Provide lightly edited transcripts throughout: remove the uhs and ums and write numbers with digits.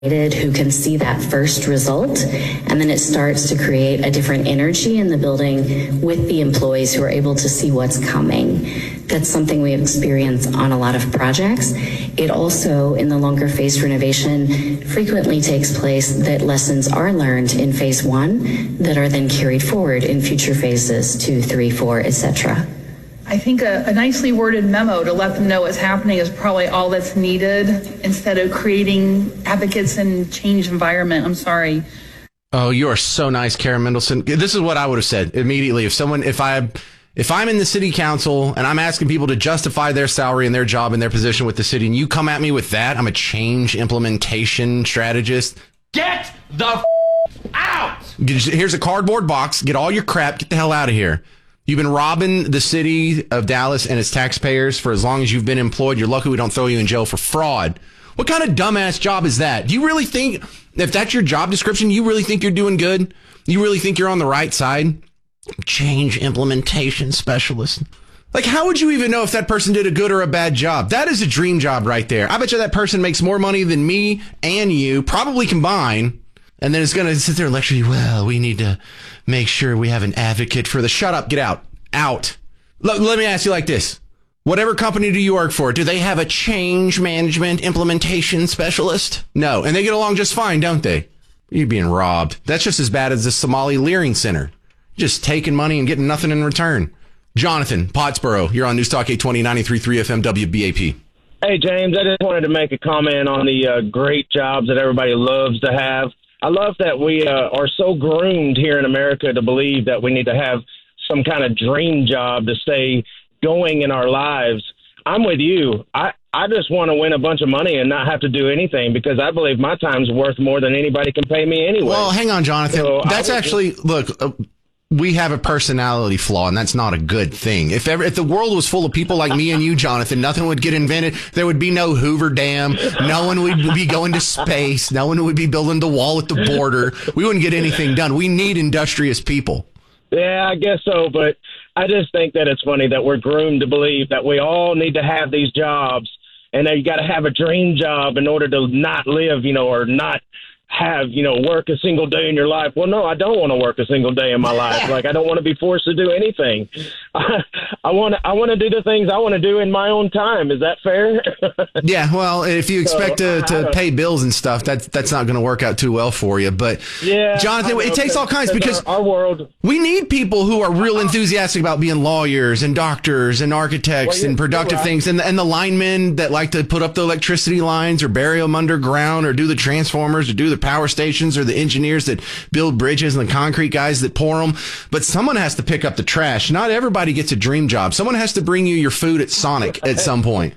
who can see that first result, and then it starts to create a different energy in the building with the employees who are able to see what's coming. That's something we experience on a lot of projects. It also, in the longer phase renovation, frequently takes place that lessons are learned in phase one that are then carried forward in future phases 2, 3, 4, etc. I think a nicely worded memo to let them know what's happening is probably all that's needed instead of creating advocates and change environment. I'm sorry. Oh, you are so nice, Karen Mendelson. This is what I would have said immediately. If I'm in the city council and I'm asking people to justify their salary and their job and their position with the city, and you come at me with that, I'm a change implementation strategist. Get the out! Here's a cardboard box. Get all your crap. Get the hell out of here. You've been robbing the city of Dallas and its taxpayers for as long as you've been employed. You're lucky we don't throw you in jail for fraud. What kind of dumbass job is that? Do you really think, if that's your job description, you really think you're doing good? You really think you're on the right side? Change implementation specialist. Like, how would you even know if that person did a good or a bad job? That is a dream job right there. I bet you that person makes more money than me and you, probably combined. And then it's going to sit there and lecture you, well, we need to make sure we have an advocate for the... Shut up, get out. Out. Let me ask you like this. Whatever company do you work for, do they have a change management implementation specialist? No. And they get along just fine, don't they? You're being robbed. That's just as bad as the Somali Leering Center. Just taking money and getting nothing in return. Jonathan, Pottsboro, you're on News Talk 820, 93.3 FM, WBAP. Hey, James, I just wanted to make a comment on the great jobs that everybody loves to have. I love that we are so groomed here in America to believe that we need to have some kind of dream job to stay going in our lives. I'm with you. I just want to win a bunch of money and not have to do anything because I believe my time's worth more than anybody can pay me anyway. Well, hang on, Jonathan. So that's actually, look, we have a personality flaw, and that's not a good thing. If the world was full of people like me and you, Jonathan, nothing would get invented. There would be no Hoover Dam. No one would be going to space. No one would be building the wall at the border. We wouldn't get anything done. We need industrious people. Yeah, I guess so, but I just think that it's funny that we're groomed to believe that we all need to have these jobs, and that you got to have a dream job in order to not live, or not have, work a single day in your life. Well, no, I don't want to work a single day in my life. Like, I don't want to be forced to do anything. I want to do the things I want to do in my own time. Is that fair? Yeah, well, if you expect to pay bills and stuff, that's not going to work out too well for you. But, yeah, Jonathan, it takes all kinds because our world. We need people who are real enthusiastic about being lawyers and doctors and architects and productive things, and the linemen that like to put up the electricity lines or bury them underground or do the transformers or do the power stations, or the engineers that build bridges and the concrete guys that pour them. But someone has to pick up the trash. Not everybody gets a dream job. Someone has to bring you your food at Sonic at some point.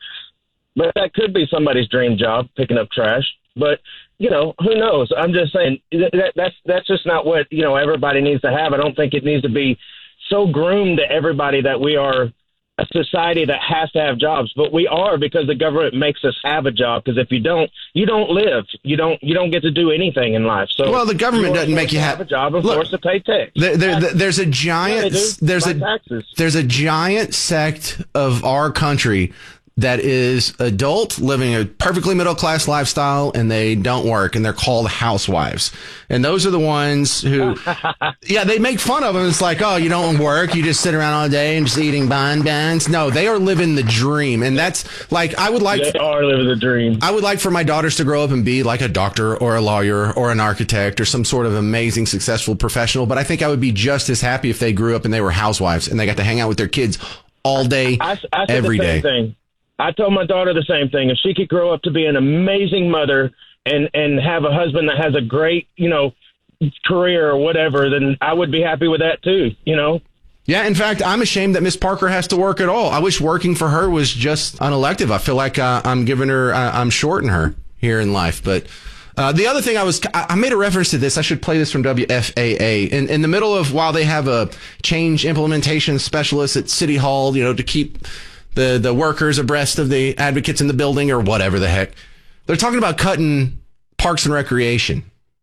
But that could be somebody's dream job, picking up trash. But, who knows? I'm just saying that's just not what, everybody needs to have. I don't think it needs to be so groomed to everybody that we are a society that has to have jobs, but we are because the government makes us have a job. Because if you don't live. You don't get to do anything in life. So, well, the government doesn't make you have a job and forced to pay tax. There's a giant there's a giant sect of our country that is adult, living a perfectly middle-class lifestyle, and they don't work, and they're called housewives. And those are the ones who, yeah, they make fun of them. It's like, oh, you don't work, you just sit around all day and just eating bonbons. No, they are living the dream, and that's like, they are living the dream. I would like for my daughters to grow up and be like a doctor or a lawyer or an architect or some sort of amazing, successful professional, but I think I would be just as happy if they grew up and they were housewives and they got to hang out with their kids all day, every day. Thing. I told my daughter the same thing. If she could grow up to be an amazing mother and have a husband that has a great, career or whatever, then I would be happy with that too, Yeah, in fact, I'm ashamed that Miss Parker has to work at all. I wish working for her was just unelective. I feel like I'm shorting her here in life. But the other thing I made a reference to this. I should play this from WFAA. In the middle of, while they have a change implementation specialist at City Hall, to keep the workers abreast of the advocates in the building or whatever the heck. They're talking about cutting Parks and Recreation.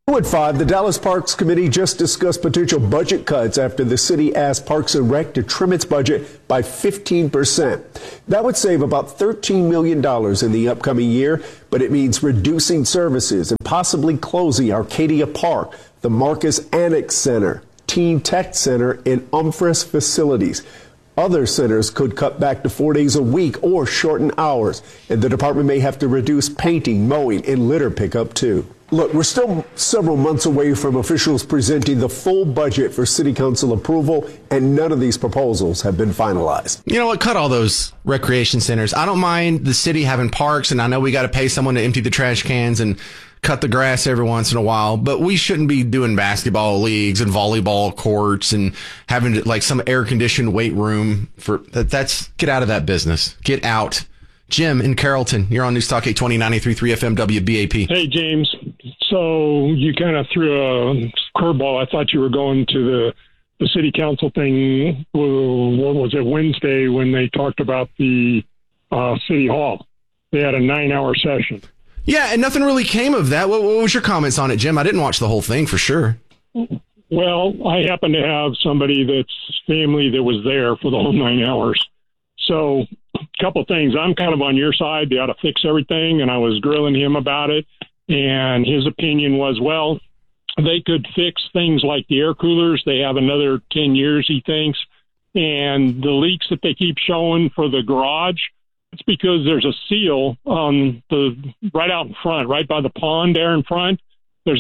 At 5, the Dallas Parks Committee just discussed potential budget cuts after the city asked Parks and Rec to trim its budget by 15%. That would save about $13 million in the upcoming year, but it means reducing services and possibly closing Arcadia Park, the Marcus Annex Center, Teen Tech Center, and Umphreys facilities. Other centers could cut back to 4 days a week or shorten hours, and the department may have to reduce painting, mowing, and litter pickup too. Look, we're still several months away from officials presenting the full budget for city council approval, and none of these proposals have been finalized. You know what? Cut all those recreation centers. I don't mind the city having parks, and I know we got to pay someone to empty the trash cans and cut the grass every once in a while, but we shouldn't be doing basketball leagues and volleyball courts and having like some air conditioned weight room for that. That's get out of that business. Get out. Jim in Carrollton, you're on News Talk 820 93.3 FM WBAP. Hey, James. So you kind of threw a curveball. I thought you were going to the city council thing. What was it, Wednesday, when they talked about the city hall? They had a 9-hour session. Yeah, and nothing really came of that. What was your comments on it, Jim? I didn't watch the whole thing for sure. Well, I happen to have somebody that's family that was there for the whole 9 hours. So a couple of things. I'm kind of on your side. They ought to fix everything. And I was grilling him about it. And his opinion was, well, they could fix things like the air coolers. They have another 10 years, he thinks. And the leaks that they keep showing for the garage, it's because there's a seal on right out in front, right by the pond there in front. There's a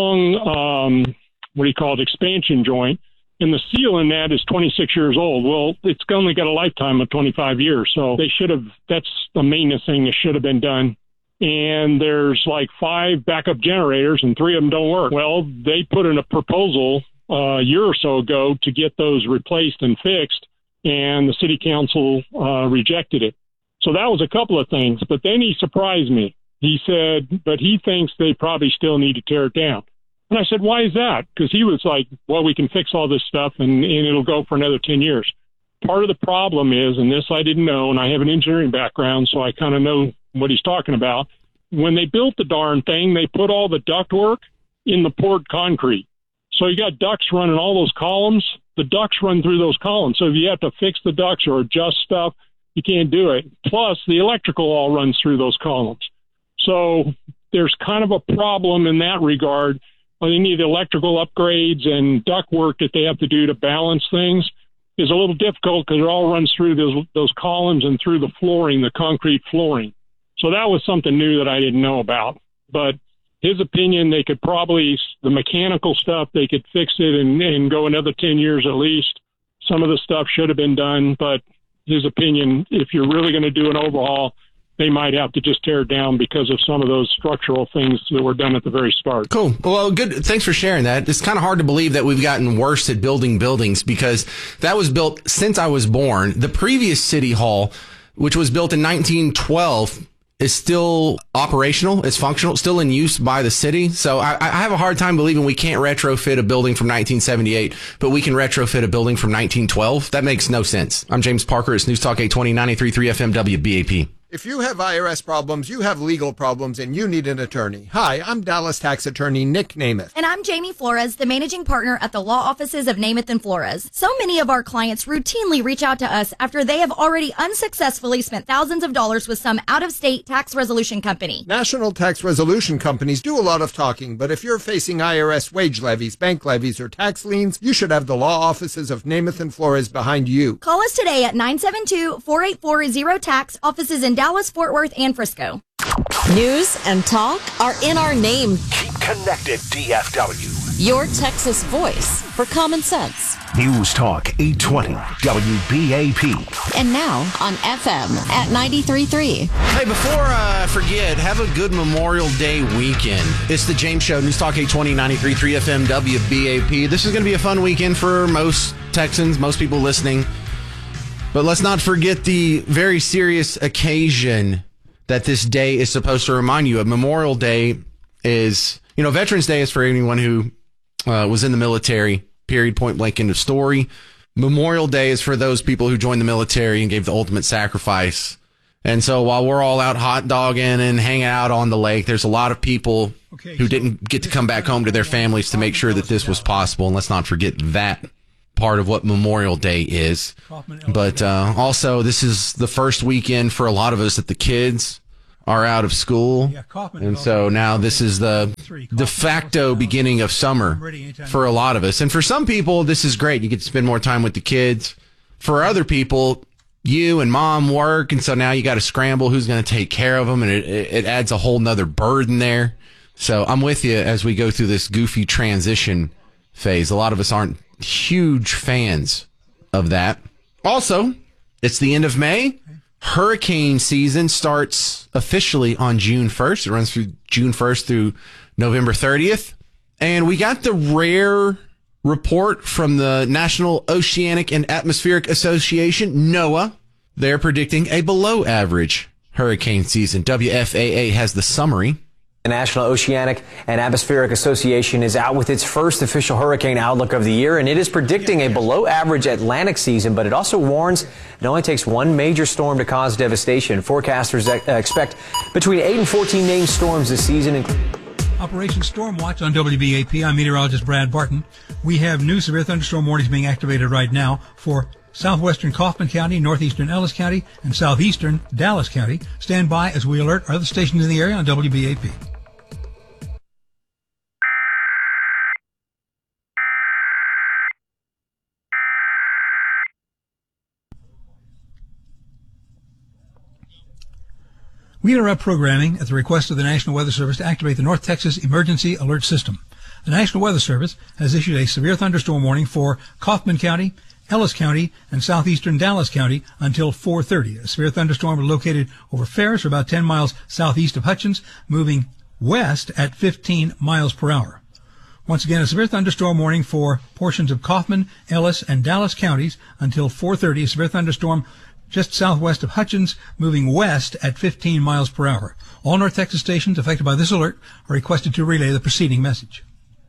long, expansion joint. And the seal in that is 26 years old. Well, it's only got a lifetime of 25 years. So that's the maintenance thing that should have been done. And there's like 5 backup generators and 3 of them don't work. Well, they put in a proposal a year or so ago to get those replaced and fixed, and the city council rejected it. So that was a couple of things. But then he surprised me. He said, but he thinks they probably still need to tear it down. And I said, why is that? Because he was like, well, we can fix all this stuff and it'll go for another 10 years. Part of the problem is, and this I didn't know, and I have an engineering background, so I kind of know what he's talking about. When they built the darn thing, they put all the ductwork in the poured concrete. So you got ducts running all those columns. The ducts run through those columns. So if you have to fix the ducts or adjust stuff, you can't do it. Plus, the electrical all runs through those columns. So there's kind of a problem in that regard. They need electrical upgrades and duct work that they have to do to balance things is a little difficult because it all runs through those columns and through the flooring, the concrete flooring. So that was something new that I didn't know about. But his opinion, they could probably, the mechanical stuff, they could fix it and go another 10 years at least. Some of the stuff should have been done, but his opinion, if you're really going to do an overhaul, they might have to just tear it down because of some of those structural things that were done at the very start. Cool. Well, good. Thanks for sharing that. It's kind of hard to believe that we've gotten worse at building buildings because that was built since I was born. The previous city hall, which was built in 1912, is still operational. It's functional, still in use by the city. So I have a hard time believing we can't retrofit a building from 1978, but we can retrofit a building from 1912. That makes no sense. I'm James Parker. It's News Talk 820 93.3 FM WBAP. If you have IRS problems, you have legal problems, and you need an attorney. Hi, I'm Dallas tax attorney Nick Namath. And I'm Jamie Flores, the managing partner at the law offices of Namath and Flores. So many of our clients routinely reach out to us after they have already unsuccessfully spent thousands of dollars with some out-of-state tax resolution company. National tax resolution companies do a lot of talking, but if you're facing IRS wage levies, bank levies, or tax liens, you should have the law offices of Namath and Flores behind you. Call us today at 972-484-0TAX, offices in Dallas, Fort Worth, and Frisco. News and talk are in our name. Keep connected, DFW. Your Texas voice for common sense. News Talk 820 WBAP. And now on FM at 93.3. Hey, before I forget, have a good Memorial Day weekend. It's the James Show, News Talk 820 93.3 FM WBAP. This is going to be a fun weekend for most Texans, most people listening. But let's not forget the very serious occasion that this day is supposed to remind you of. Memorial Day is, Veterans Day is for anyone who was in the military, period, point blank, end of story. Memorial Day is for those people who joined the military and gave the ultimate sacrifice And so while we're all out hot dogging and hanging out on the lake, there's a lot of people who didn't get to come back home to their families to make sure that this was possible. And let's not forget that part of what Memorial Day is. But also, this is the first weekend for a lot of us that the kids are out of school. And so now this is the de facto beginning of summer for a lot of us. And for some people, this is great. You get to spend more time with the kids. For other people, you and mom work, and so now you got to scramble who's going to take care of them, and it adds a whole nother burden there. So I'm with you as we go through this goofy transition phase. A lot of us aren't huge fans of that. Also, it's the end of May. Hurricane season starts officially on June 1st. It runs through June 1st through November 30th. And we got the rare report from the National Oceanic and Atmospheric Association, NOAA. They're predicting a below average hurricane season. WFAA has the summary. The National Oceanic and Atmospheric Association is out with its first official hurricane outlook of the year, and it is predicting a below average Atlantic season, but it also warns it only takes one major storm to cause devastation. Forecasters expect between 8 and 14 named storms this season. Operation Storm Watch on WBAP. I'm meteorologist Brad Barton. We have new severe thunderstorm warnings being activated right now for southwestern Kaufman County, northeastern Ellis County, and southeastern Dallas County. Stand by as we alert other stations in the area on WBAP. We interrupt programming at the request of the National Weather Service to activate the North Texas Emergency Alert System. The National Weather Service has issued a severe thunderstorm warning for Kaufman County, Ellis County, and southeastern Dallas County until 4:30. A severe thunderstorm is located over Ferris, or about 10 miles southeast of Hutchins, moving west at 15 miles per hour. Once again, a severe thunderstorm warning for portions of Kaufman, Ellis, and Dallas counties until 4:30. A severe thunderstorm just southwest of Hutchins, moving west at 15 miles per hour. All North Texas stations affected by this alert are requested to relay the preceding message.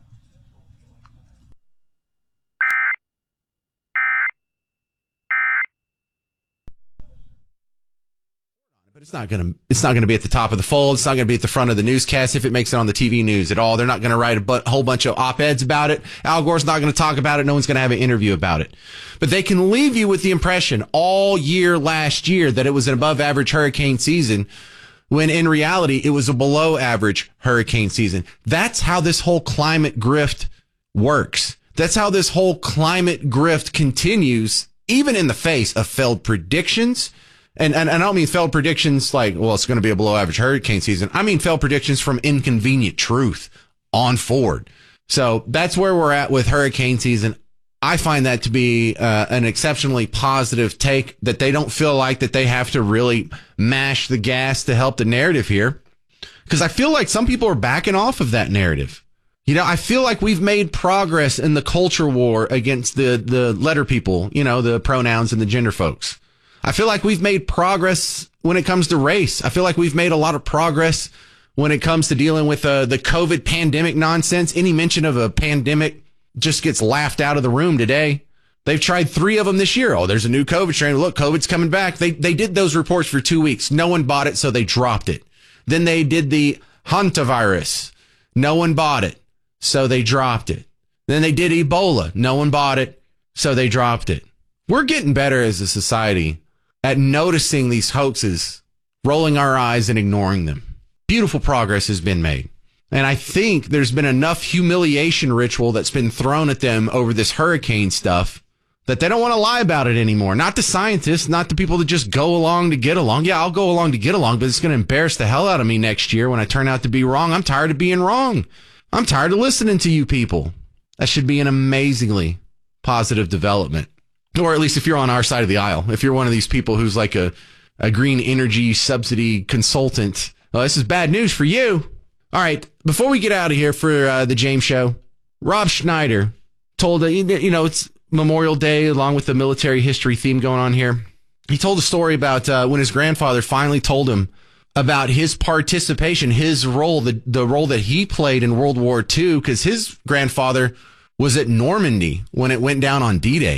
But it's not going to be at the top of the fold. It's not going to be at the front of the newscast if it makes it on the TV news at all. They're not going to write a whole bunch of op-eds about it. Al Gore's not going to talk about it. No one's going to have an interview about it. But they can leave you with the impression all year last year that it was an above average hurricane season, when in reality it was a below average hurricane season. That's how this whole climate grift works. That's how this whole climate grift continues, even in the face of failed predictions. And I don't mean failed predictions like, well, it's going to be a below average hurricane season. I mean failed predictions from inconvenient truth on forward. So that's where we're at with hurricane season. I find that to be an exceptionally positive take, that they don't feel like that they have to really mash the gas to help the narrative here. Because I feel like some people are backing off of that narrative. You know, I feel like we've made progress in the culture war against the letter people, you know, the pronouns and the gender folks. I feel like we've made progress when it comes to race. I feel like we've made a lot of progress when it comes to dealing with the COVID pandemic nonsense. Any mention of a pandemic just gets laughed out of the room today. They've tried 3 of them this year. Oh, there's a new COVID strain. Look, COVID's coming back. They did those reports for 2 weeks. No one bought it, so they dropped it. Then they did the hantavirus. No one bought it, so they dropped it. Then they did Ebola. No one bought it, so they dropped it. We're getting better as a society at noticing these hoaxes, rolling our eyes and ignoring them. Beautiful progress has been made. And I think there's been enough humiliation ritual that's been thrown at them over this hurricane stuff that they don't want to lie about it anymore. Not the scientists, not the people that just go along to get along. Yeah, I'll go along to get along, but it's going to embarrass the hell out of me next year when I turn out to be wrong. I'm tired of being wrong. I'm tired of listening to you people. That should be an amazingly positive development. Or at least if you're on our side of the aisle, if you're one of these people who's like a green energy subsidy consultant, well, this is bad news for you. All right, before we get out of here for the James Show, Rob Schneider told, you know, it's Memorial Day along with the military history theme going on here. He told a story about when his grandfather finally told him about his participation, his role, the role that he played in World War II, because his grandfather was at Normandy when it went down on D-Day.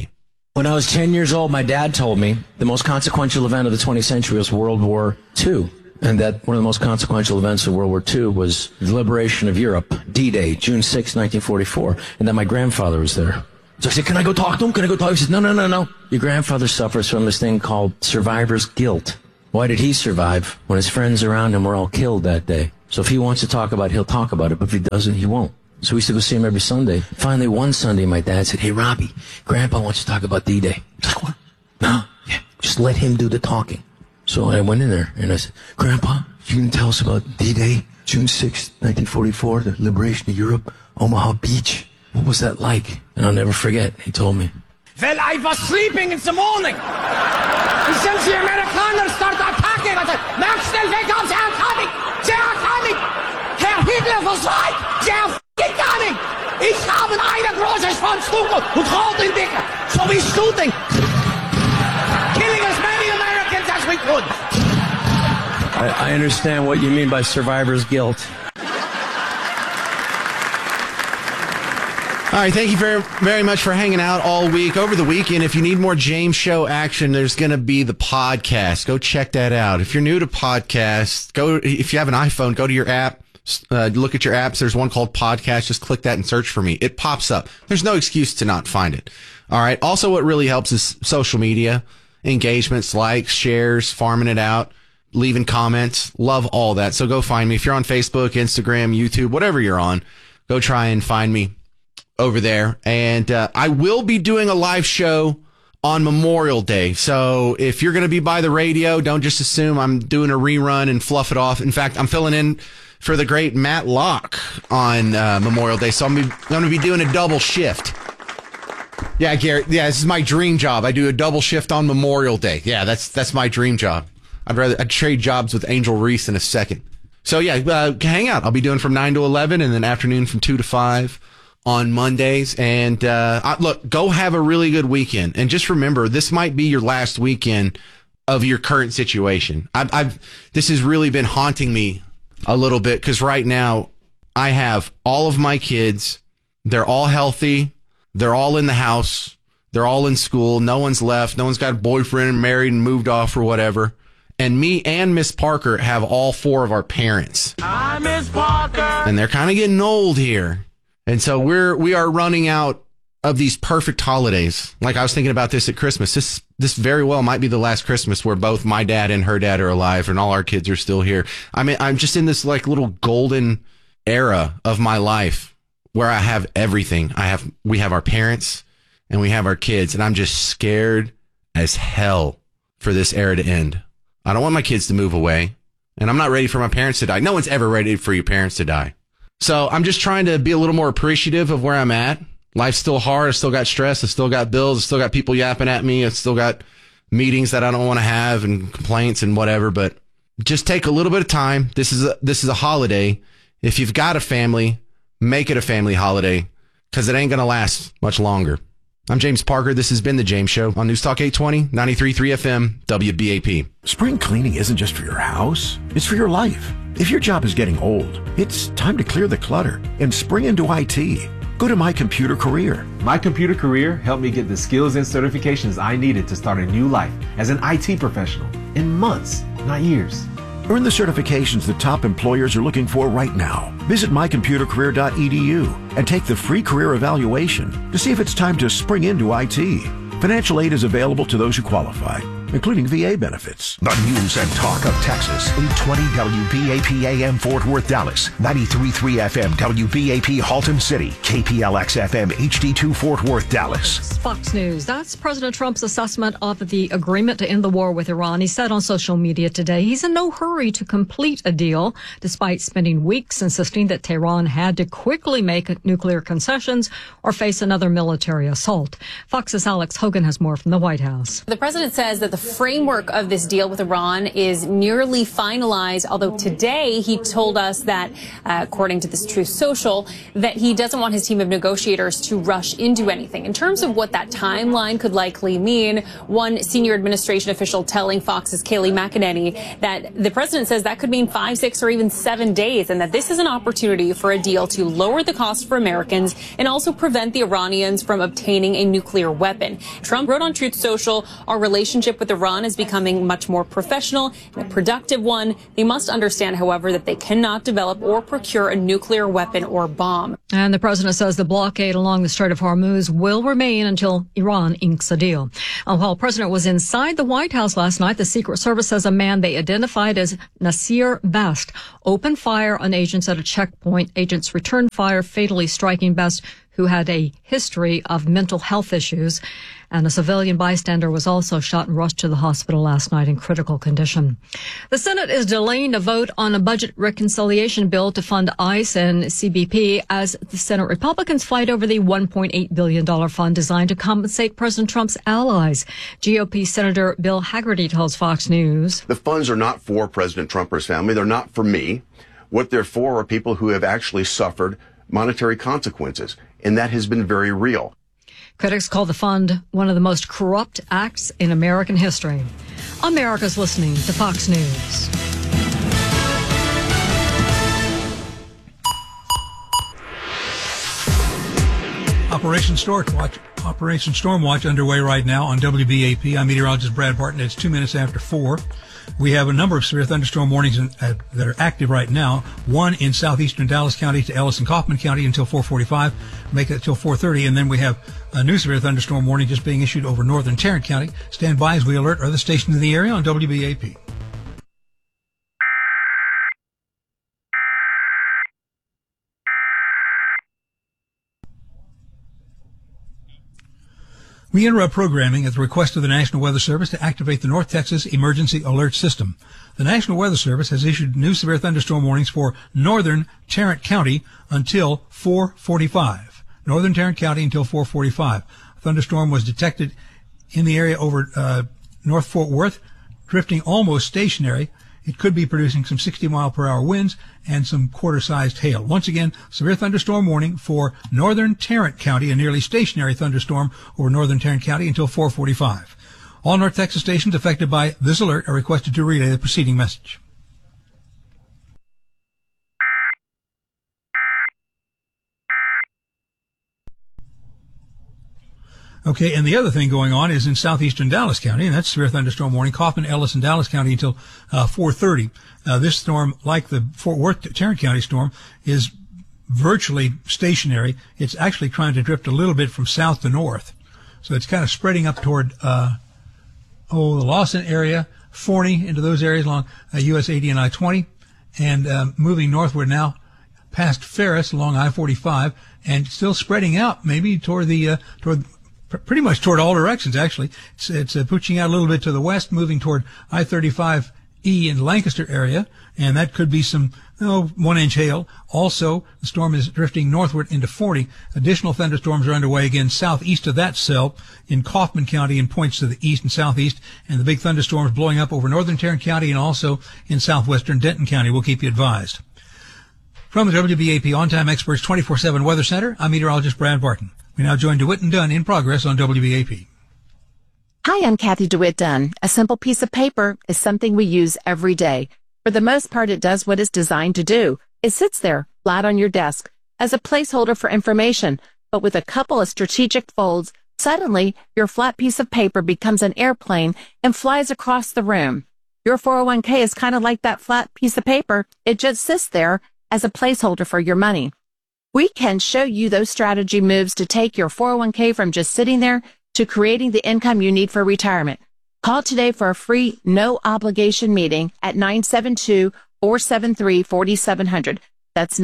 When I was 10 years old, my dad told me the most consequential event of the 20th century was World War II. And that one of the most consequential events of World War II was the liberation of Europe, D-Day, June 6, 1944. And that my grandfather was there. So I said, can I go talk to him? Can I go talk? He said, no. Your grandfather suffers from this thing called survivor's guilt. Why did he survive when his friends around him were all killed that day? So if he wants to talk about it, he'll talk about it. But if he doesn't, he won't. So we used to go see him every Sunday. Finally, one Sunday, my dad said, hey, Robbie, Grandpa wants to talk about D-Day. I was like, what? No, yeah, just let him do the talking. So I went in there and I said, Grandpa, you can tell us about D-Day, June 6, 1944, the liberation of Europe, Omaha Beach. What was that like? And I'll never forget. He told me. Well, I was sleeping in the morning. And since the Americans started attacking, I said, mach schnell weg auf, they are coming! They are coming! Herr Hitler was right! They are f***ing coming! Ich habe eine große Schwanzluke und roten Dicke. So we shooting. Killing as many Americans as we could. I understand what you mean by survivor's guilt. All right, thank you very, very much for hanging out all week. Over the weekend, if you need more James Show action, there's going to be the podcast. Go check that out. If you're new to podcasts, if you have an iPhone, go to your app, look at your apps. There's one called Podcast. Just click that and search for me. It pops up. There's no excuse to not find it. All right. Also, what really helps is social media, engagements, likes, shares, farming it out, leaving comments. Love all that. So go find me. If you're on Facebook, Instagram, YouTube, whatever you're on, go try and find me over there. And I will be doing a live show on Memorial Day. So if you're going to be by the radio, don't just assume I'm doing a rerun and fluff it off. In fact, I'm filling in for the great Matt Locke on Memorial Day. So I'm going to be doing a double shift. Yeah, Garrett. Yeah, this is my dream job. I do a double shift on Memorial Day. Yeah, that's my dream job. I'd trade jobs with Angel Reese in a second. So yeah, hang out. I'll be doing from 9 to 11 and then afternoon from 2 to 5 on Mondays. And look, go have a really good weekend. And just remember, this might be your last weekend of your current situation. This has really been haunting me a little bit because right now I have all of my kids. They're all healthy. They're all in the house. They're all in school. No one's left. No one's got a boyfriend and married and moved off or whatever. And me and Miss Parker have all four of our parents. Hi, Miss Parker. And they're kind of getting old here. And so we are running out of these perfect holidays. Like I was thinking about this at Christmas. This very well might be the last Christmas where both my dad and her dad are alive and all our kids are still here. I mean, I'm just in this like little golden era of my life where I have everything. We have our parents and we have our kids, and I'm just scared as hell for this era to end. I don't want my kids to move away, and I'm not ready for my parents to die. No one's ever ready for your parents to die. So I'm just trying to be a little more appreciative of where I'm at. Life's still hard. I still got stress. I still got bills. I still got people yapping at me. I still got meetings that I don't want to have and complaints and whatever, but just take a little bit of time. This is a holiday. If you've got a family, make it a family holiday because it ain't going to last much longer. I'm James Parker. This has been The James Show on News Talk 820, 93.3 FM, WBAP. Spring cleaning isn't just for your house, it's for your life. If your job is getting old, it's time to clear the clutter and spring into IT. Go to My Computer Career. My Computer Career helped me get the skills and certifications I needed to start a new life as an IT professional in months, not years. Earn the certifications the top employers are looking for right now. Visit mycomputercareer.edu and take the free career evaluation to see if it's time to spring into IT. Financial aid is available to those who qualify, including VA benefits. The news and talk of Texas. 820 WBAP AM Fort Worth, Dallas. 93.3 FM WBAP Halton City. KPLX FM HD2 Fort Worth, Dallas. Fox News. That's President Trump's assessment of the agreement to end the war with Iran. He said on social media today he's in no hurry to complete a deal, despite spending weeks insisting that Tehran had to quickly make nuclear concessions or face another military assault. Fox's Alex Hogan has more from the White House. The president says that the framework of this deal with Iran is nearly finalized, although today he told us that, according to this Truth Social, that he doesn't want his team of negotiators to rush into anything. In terms of what that timeline could likely mean, one senior administration official telling Fox's Kayleigh McEnany that the president says that could mean 5, 6, or even 7 days, and that this is an opportunity for a deal to lower the cost for Americans and also prevent the Iranians from obtaining a nuclear weapon. Trump wrote on Truth Social, our relationship with Iran is becoming much more professional and a productive one. They must understand, however, that they cannot develop or procure a nuclear weapon or bomb. And the president says the blockade along the Strait of Hormuz will remain until Iran inks a deal. While the president was inside the White House last night, the Secret Service says a man they identified as Nasir Best opened fire on agents at a checkpoint. Agents returned fire, fatally striking Best, who had a history of mental health issues. And a civilian bystander was also shot and rushed to the hospital last night in critical condition. The Senate is delaying a vote on a budget reconciliation bill to fund ICE and CBP as the Senate Republicans fight over the $1.8 billion fund designed to compensate President Trump's allies. GOP Senator Bill Haggerty tells Fox News. The funds are not for President Trump or his family. They're not for me. What they're for are people who have actually suffered monetary consequences, and that has been very real. Critics call the fund one of the most corrupt acts in American history. America's listening to Fox News. Operation Stormwatch underway right now on WBAP. I'm meteorologist Brad Barton. It's 2 minutes after 4. We have a number of severe thunderstorm warnings that are active right now. One in southeastern Dallas County to Ellis and Kaufman County until 4:45, make it till 4:30, and then we have a new severe thunderstorm warning just being issued over northern Tarrant County. Stand by as we alert other stations in the area on WBAP. We interrupt programming at the request of the National Weather Service to activate the North Texas Emergency Alert System. The National Weather Service has issued new severe thunderstorm warnings for northern Tarrant County until 4:45. Northern Tarrant County until 4:45. A thunderstorm was detected in the area over North Fort Worth, drifting almost stationary. It could be producing some 60-mile-per-hour winds and some quarter-sized hail. Once again, severe thunderstorm warning for northern Tarrant County, a nearly stationary thunderstorm over northern Tarrant County until 4:45. All North Texas stations affected by this alert are requested to relay the preceding message. Okay, and the other thing going on is in southeastern Dallas County, and that's severe thunderstorm warning, Kaufman, Ellis, and Dallas County until 4:30. This storm, like the Fort Worth Tarrant County storm, is virtually stationary. It's actually trying to drift a little bit from south to north. So it's kind of spreading up toward the Lawson area, Forney, into those areas along US 80 and I-20, and moving northward now past Ferris along I-45, and still spreading out maybe toward pretty much toward all directions, actually. It's pushing out a little bit to the west, moving toward I-35E in Lancaster area, and that could be some 1-inch hail. Also, the storm is drifting northward into Forney. Additional thunderstorms are underway again southeast of that cell in Kaufman County and points to the east and southeast, and the big thunderstorms blowing up over northern Tarrant County and also in southwestern Denton County. We'll keep you advised. From the WBAP On-Time Experts 24/7 Weather Center, I'm meteorologist Brad Barton. We now join DeWitt and Dunn in progress on WBAP. Hi, I'm Kathy DeWitt Dunn. A simple piece of paper is something we use every day. For the most part, it does what it's designed to do. It sits there, flat on your desk, as a placeholder for information. But with a couple of strategic folds, suddenly your flat piece of paper becomes an airplane and flies across the room. Your 401k is kind of like that flat piece of paper. It just sits there as a placeholder for your money. We can show you those strategy moves to take your 401k from just sitting there to creating the income you need for retirement. Call today for a free, no-obligation meeting at 972-473-4700. That's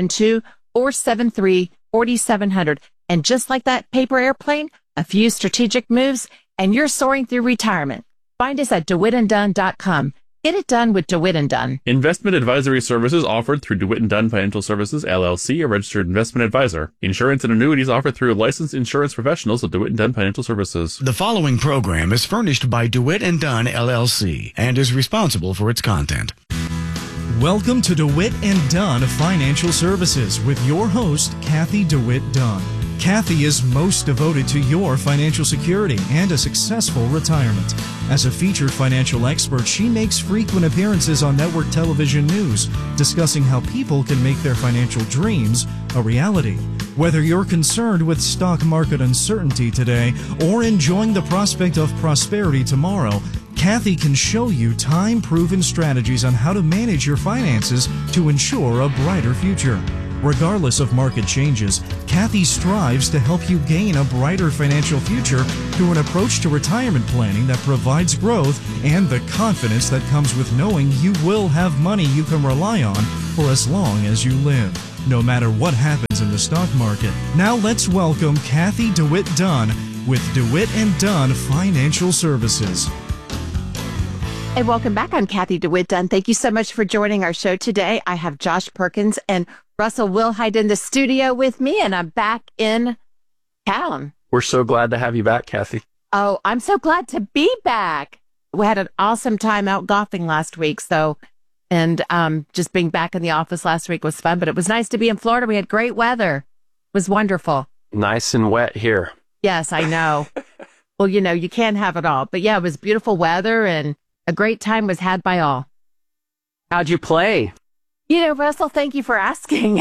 972-473-4700. And just like that paper airplane, a few strategic moves, and you're soaring through retirement. Find us at DeWittandDunn.com. Get it done with DeWitt & Dunn. Investment advisory services offered through DeWitt & Dunn Financial Services, LLC, a registered investment advisor. Insurance and annuities offered through licensed insurance professionals of DeWitt & Dunn Financial Services. The following program is furnished by DeWitt & Dunn, LLC, and is responsible for its content. Welcome to DeWitt & Dunn Financial Services with your host, Kathy DeWitt Dunn. Kathy is most devoted to your financial security and a successful retirement. As a featured financial expert, she makes frequent appearances on network television news, discussing how people can make their financial dreams a reality. Whether you're concerned with stock market uncertainty today or enjoying the prospect of prosperity tomorrow, Kathy can show you time-proven strategies on how to manage your finances to ensure a brighter future. Regardless of market changes, Kathy strives to help you gain a brighter financial future through an approach to retirement planning that provides growth and the confidence that comes with knowing you will have money you can rely on for as long as you live, no matter what happens in the stock market. Now let's welcome Kathy DeWitt Dunn with DeWitt & Dunn Financial Services. Hey, welcome back. I'm Kathy DeWitt Dunn. Thank you so much for joining our show today. I have Josh Perkins and Russell Wilhite in the studio with me, and I'm back in town. We're so glad to have you back, Kathy. Oh, I'm so glad to be back. We had an awesome time out golfing last week, and just being back in the office last week was fun, but it was nice to be in Florida. We had great weather. It was wonderful. Nice and wet here. Yes, I know. Well, you can't have it all. But yeah, it was beautiful weather, and a great time was had by all. How'd you play? Russell, thank you for asking.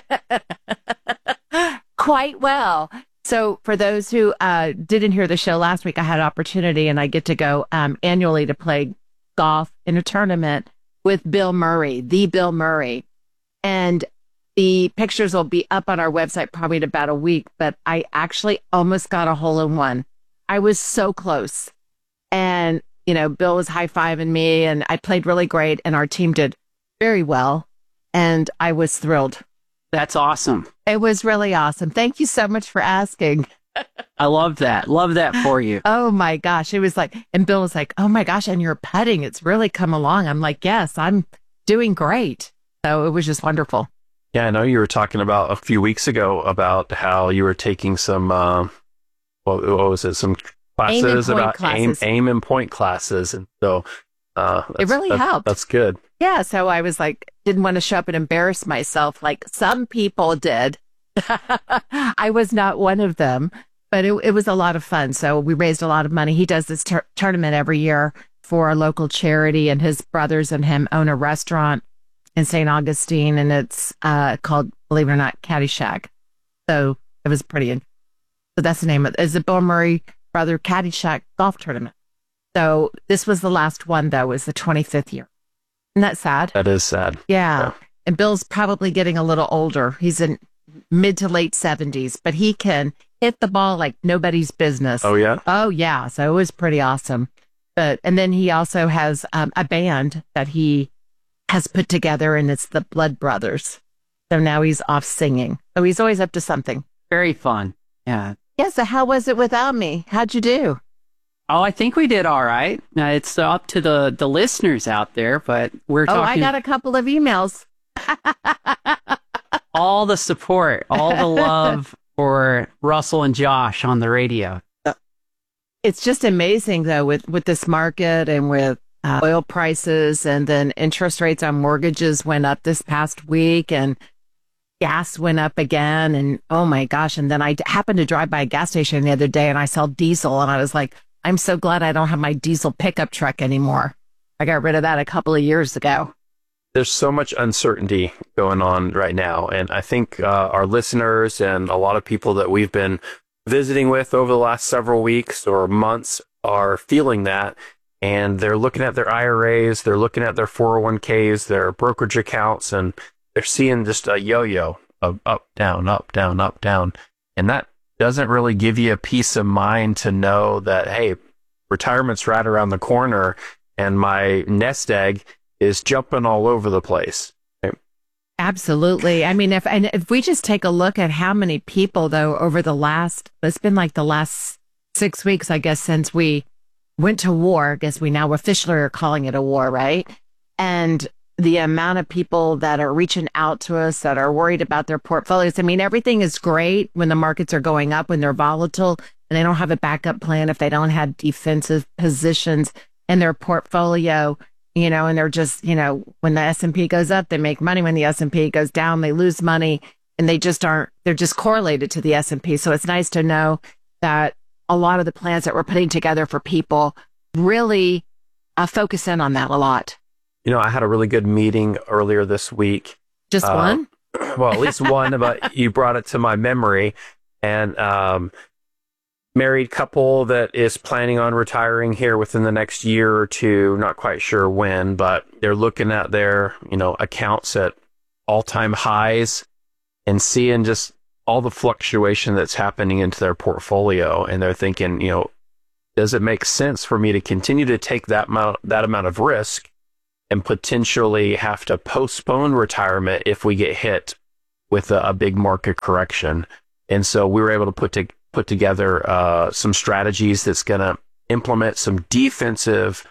Quite well. So for those who didn't hear the show last week, I had an opportunity, and I get to go annually to play golf in a tournament with Bill Murray, the Bill Murray. And the pictures will be up on our website probably in about a week, but I actually almost got a hole-in-one. I was so close. And, Bill was high-fiving me, and I played really great, and our team did very well. And I was thrilled. That's awesome. It was really awesome. Thank you so much for asking. I love that. Love that for you. Oh my gosh. It was like, and Bill was like, oh my gosh, and you're putting. It's really come along. I'm like, yes, I'm doing great. So it was just wonderful. Yeah, I know you were talking about a few weeks ago about how you were taking some, what was it? Some classes about aim and point classes. And so it really helped. That's good. Yeah, so I was like, didn't want to show up and embarrass myself like some people did. I was not one of them, but it was a lot of fun. So we raised a lot of money. He does this tournament every year for a local charity, and his brothers and him own a restaurant in St. Augustine, and it's called, believe it or not, Caddyshack. So it was pretty. So that's the name of it. It's the Bill Murray Brother Caddyshack Golf Tournament. So this was the last one, though. It was the 25th year. Isn't that sad? That is sad. Yeah. And Bill's probably getting a little older. He's in mid to late 70s, but he can hit the ball like nobody's business. Oh, yeah? Oh, yeah. So it was pretty awesome. And then he also has a band that he has put together, and it's the Blood Brothers. So now he's off singing. So he's always up to something. Very fun. Yeah. Yeah. So how was it without me? How'd you do? Oh, I think we did all right. It's up to the listeners out there, but we're talking. Oh, I got a couple of emails. All the support, all the love for Russell and Josh on the radio. It's just amazing, though, with this market and with oil prices, and then interest rates on mortgages went up this past week, and gas went up again. And oh my gosh. And then I happened to drive by a gas station the other day, and I saw diesel, and I was like, I'm so glad I don't have my diesel pickup truck anymore. I got rid of that a couple of years ago. There's so much uncertainty going on right now. And I think our listeners and a lot of people that we've been visiting with over the last several weeks or months are feeling that. And they're looking at their IRAs, they're looking at their 401ks, their brokerage accounts, and they're seeing just a yo-yo of up, down, up, down, up, down. And that doesn't really give you a peace of mind to know that, hey, retirement's right around the corner and my nest egg is jumping all over the place. Right? Absolutely. I mean, if we just take a look at how many people, though, over it's been like the last 6 weeks, I guess, since we went to war, I guess we now officially are calling it a war, right? And the amount of people that are reaching out to us that are worried about their portfolios. I mean, everything is great when the markets are going up, when they're volatile, and they don't have a backup plan if they don't have defensive positions in their portfolio, you know, and they're just, you know, when the S&P goes up, they make money. When the S&P goes down, they lose money, and they just aren't, they're just correlated to the S&P. So it's nice to know that a lot of the plans that we're putting together for people really focus in on that a lot. You know, I had a really good meeting earlier this week. Just one? Well, at least one, but you brought it to my memory. And married couple that is planning on retiring here within the next year or two, not quite sure when, but they're looking at their, you know, accounts at all-time highs and seeing just all the fluctuation that's happening into their portfolio. And they're thinking, you know, does it make sense for me to continue to take that amount of risk and potentially have to postpone retirement if we get hit with a big market correction? And so we were able to put together some strategies that's going to implement some defensive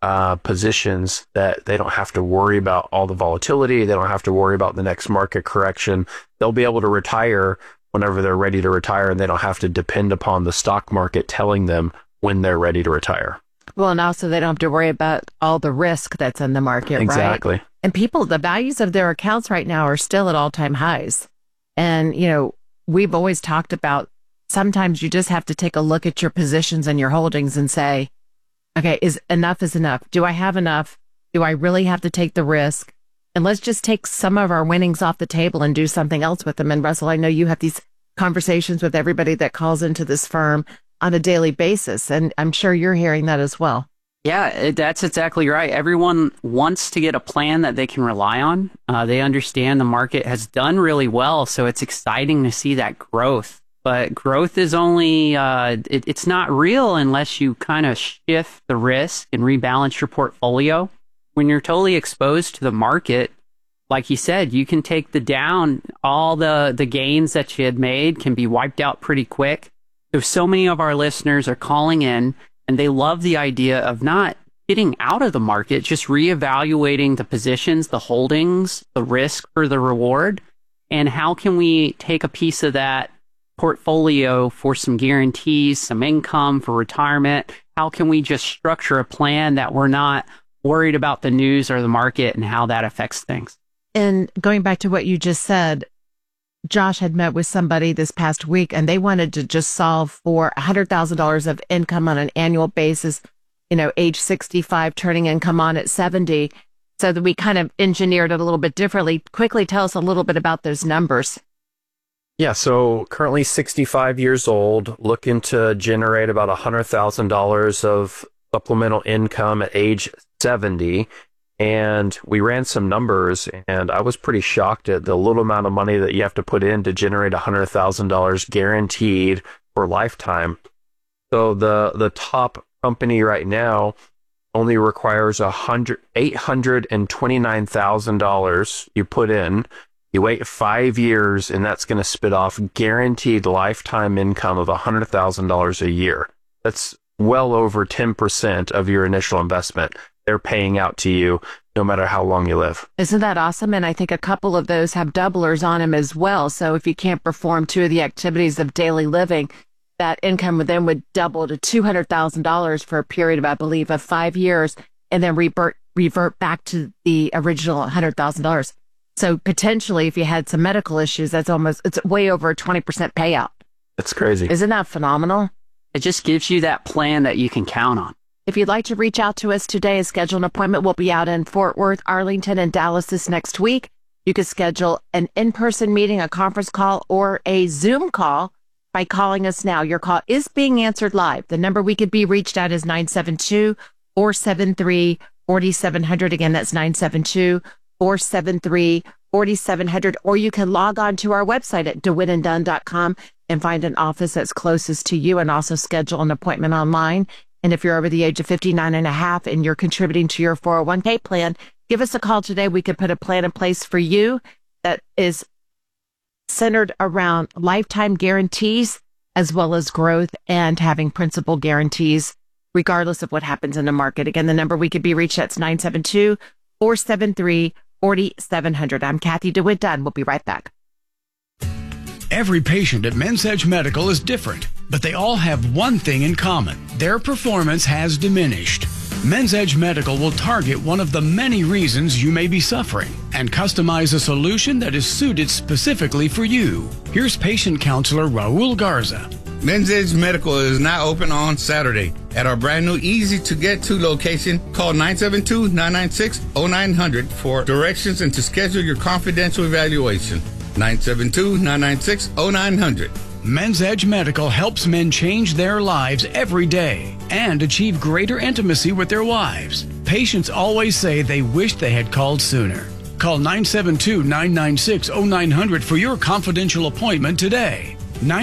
positions that they don't have to worry about all the volatility. They don't have to worry about the next market correction. They'll be able to retire whenever they're ready to retire, and they don't have to depend upon the stock market telling them when they're ready to retire. Well, and also they don't have to worry about all the risk that's in the market, Exactly. right? And people, the values of their accounts right now are still at all-time highs. And, you know, we've always talked about sometimes you just have to take a look at your positions and your holdings and say, okay, is enough? Do I have enough? Do I really have to take the risk? And let's just take some of our winnings off the table and do something else with them. And Russell, I know you have these conversations with everybody that calls into this firm on a daily basis. And I'm sure you're hearing that as well. Yeah, that's exactly right. Everyone wants to get a plan that they can rely on. They understand the market has done really well, so it's exciting to see that growth. But growth is only, it's not real unless you kind of shift the risk and rebalance your portfolio. When you're totally exposed to the market, like you said, you can take the down. All the gains that you had made can be wiped out pretty quick. So many of our listeners are calling in, and they love the idea of not getting out of the market, just reevaluating the positions, the holdings, the risk or the reward, and how can we take a piece of that portfolio for some guarantees, some income for retirement? How can we just structure a plan that we're not worried about the news or the market and how that affects things? And going back to what you just said, Josh had met with somebody this past week, and they wanted to just solve for $100,000 of income on an annual basis, you know, age 65, turning income on at 70. So that we kind of engineered it a little bit differently. Quickly tell us a little bit about those numbers. Yeah, so currently 65 years old, looking to generate about $100,000 of supplemental income at age 70. And we ran some numbers, and I was pretty shocked at the little amount of money that you have to put in to generate $100,000 guaranteed for lifetime. So the top company right now only requires $829,000 you put in. You wait 5 years, and that's going to spit off guaranteed lifetime income of $100,000 a year. That's well over 10% of your initial investment. They're paying out to you no matter how long you live. Isn't that awesome? And I think a couple of those have doublers on them as well. So if you can't perform two of the activities of daily living, that income then would double to $200,000 for a period of, I believe, of 5 years, and then revert back to the original $100,000. So potentially, if you had some medical issues, it's way over a 20% payout. That's crazy. Isn't that phenomenal? It just gives you that plan that you can count on. If you'd like to reach out to us today and schedule an appointment, we'll be out in Fort Worth, Arlington, and Dallas this next week. You can schedule an in-person meeting, a conference call, or a Zoom call by calling us now. Your call is being answered live. The number we could be reached at is 972-473-4700. Again, that's 972-473-4700. Or you can log on to our website at DeWittandDunn.com and find an office that's closest to you, and also schedule an appointment online. And if you're over the age of 59 and a half and you're contributing to your 401k plan, give us a call today. We could put a plan in place for you that is centered around lifetime guarantees, as well as growth and having principal guarantees regardless of what happens in the market. Again, the number we could be reached at is 972-473-4700. I'm Kathy DeWitt Dunn. We'll be right back. Every patient at Men's Edge Medical is different, but they all have one thing in common. Their performance has diminished. Men's Edge Medical will target one of the many reasons you may be suffering and customize a solution that is suited specifically for you. Here's patient counselor Raul Garza. Men's Edge Medical is now open on Saturday at our brand new easy-to-get-to location. Call 972-996-0900 for directions and to schedule your confidential evaluation. 972-996-0900. Men's Edge Medical helps men change their lives every day and achieve greater intimacy with their wives. Patients always say they wish they had called sooner. Call 972-996-0900 for your confidential appointment today.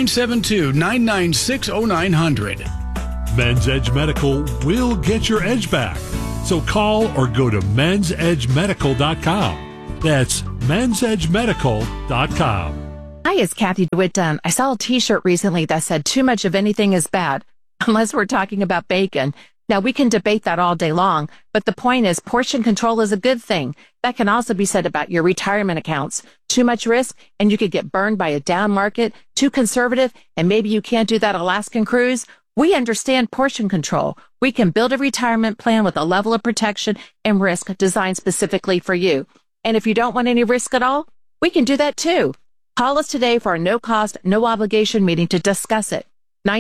972-996-0900. Men's Edge Medical will get your edge back. So call or go to mensedgemedical.com. That's mensedgemedical.com. Hi, it's Kathy DeWitt Dunn. I saw a t-shirt recently that said too much of anything is bad, unless we're talking about bacon. Now, we can debate that all day long, but the point is portion control is a good thing. That can also be said about your retirement accounts. Too much risk, and you could get burned by a down market. Too conservative, and maybe you can't do that Alaskan cruise. We understand portion control. We can build a retirement plan with a level of protection and risk designed specifically for you. And if you don't want any risk at all, we can do that too. Call us today for a no-cost, no-obligation meeting to discuss it.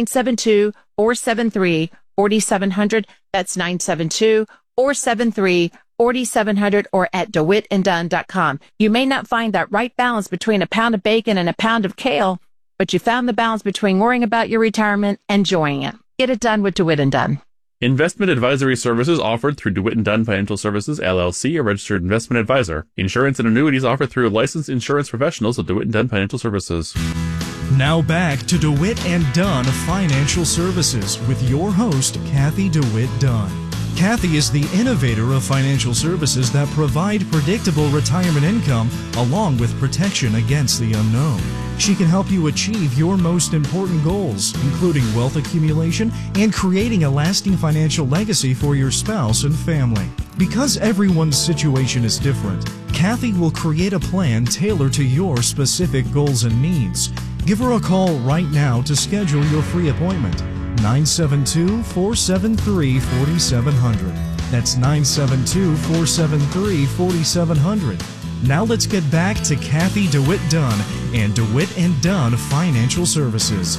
972-473-4700. That's 972-473-4700 or at DeWittandDunn.com. You may not find that right balance between a pound of bacon and a pound of kale, but you found the balance between worrying about your retirement and enjoying it. Get it done with DeWitt and Dunn. Investment advisory services offered through DeWitt & Dunn Financial Services, LLC, a registered investment advisor. Insurance and annuities offered through licensed insurance professionals of DeWitt & Dunn Financial Services. Now back to DeWitt & Dunn Financial Services with your host, Kathy DeWitt Dunn. Kathy is the innovator of financial services that provide predictable retirement income along with protection against the unknown. She can help you achieve your most important goals, including wealth accumulation and creating a lasting financial legacy for your spouse and family. Because everyone's situation is different, Kathy will create a plan tailored to your specific goals and needs. Give her a call right now to schedule your free appointment. 972-473-4700. That's 972-473-4700. Now let's get back to Kathy DeWitt Dunn and DeWitt & Dunn Financial Services.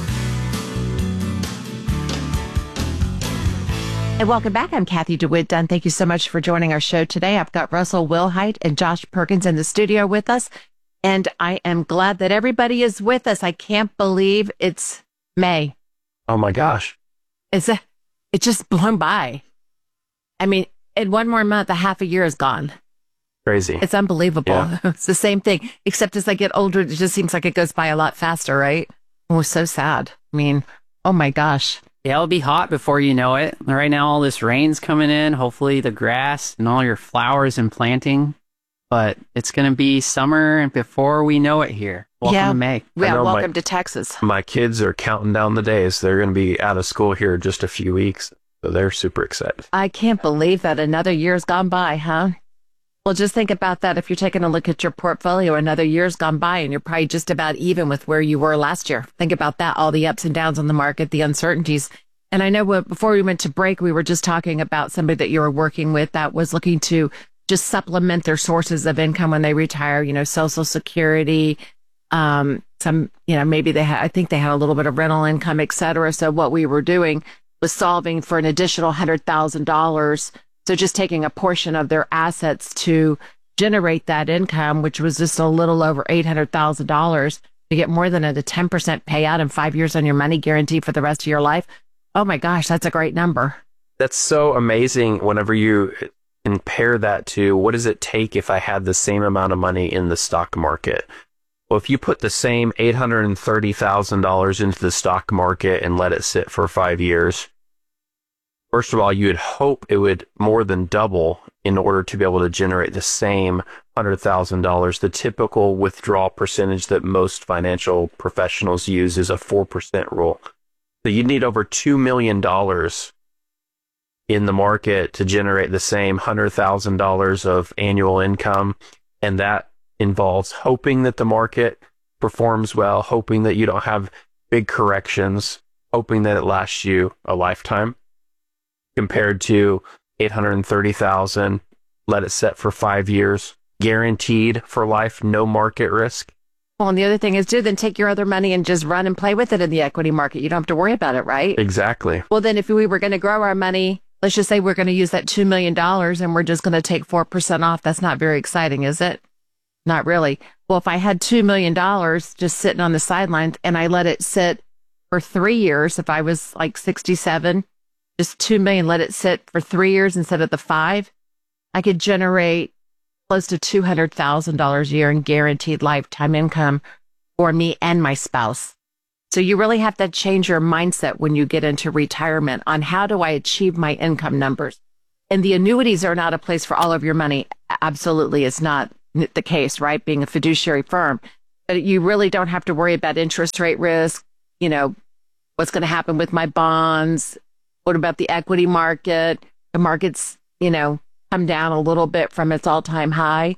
And welcome back. I'm Kathy DeWitt Dunn. Thank you so much for joining our show today. I've got Russell Wilhite and Josh Perkins in the studio with us, and I am glad that everybody is with us. I can't believe it's May. Oh my gosh. It just blown by. I mean, in one more month, a half a year is gone. Crazy. It's unbelievable. Yeah. It's the same thing, except as I get older, it just seems like it goes by a lot faster, right? Oh, so sad. I mean, oh my gosh. Yeah, it'll be hot before you know it. Right now, all this rain's coming in. Hopefully the grass and all your flowers and planting. But it's going to be summer and before we know it here. Welcome to May. Yeah, welcome to Texas. My kids are counting down the days. They're going to be out of school here in just a few weeks. So they're super excited. I can't believe that another year's gone by, huh? Well, just think about that. If you're taking a look at your portfolio, another year's gone by and you're probably just about even with where you were last year. Think about that, all the ups and downs on the market, the uncertainties. And I know before we went to break, we were just talking about somebody that you were working with that was looking to just supplement their sources of income when they retire, Social Security, maybe I think they had a little bit of rental income, et cetera. So what we were doing was solving for an additional $100,000. So just taking a portion of their assets to generate that income, which was just a little over $800,000 to get more than a 10% payout in 5 years on your money guarantee for the rest of your life. Oh my gosh, that's a great number. That's so amazing whenever you compare that to what does it take if I had the same amount of money in the stock market? Well, if you put the same $830,000 into the stock market and let it sit for 5 years, first of all, you would hope it would more than double in order to be able to generate the same $100,000. The typical withdrawal percentage that most financial professionals use is a 4% rule. So you'd need over $2 million in the market to generate the same $100,000 of annual income. And that involves hoping that the market performs well, hoping that you don't have big corrections, hoping that it lasts you a lifetime, compared to $830,000, let it set for 5 years, guaranteed for life, no market risk. Well, and the other thing is, then take your other money and just run and play with it in the equity market. You don't have to worry about it, right? Exactly. Well, then if we were going to grow our money, let's just say we're going to use that $2 million and we're just going to take 4% off. That's not very exciting, is it? Not really. Well, if I had $2 million just sitting on the sidelines and I let it sit for 3 years, if I was like 67, just $2 million, let it sit for 3 years instead of the 5, I could generate close to $200,000 a year in guaranteed lifetime income for me and my spouse. So you really have to change your mindset when you get into retirement on how do I achieve my income numbers. And the annuities are not a place for all of your money. Absolutely, it's not the case, right? Being a fiduciary firm. But you really don't have to worry about interest rate risk, what's going to happen with my bonds. What about the equity market? The market's, come down a little bit from its all-time high.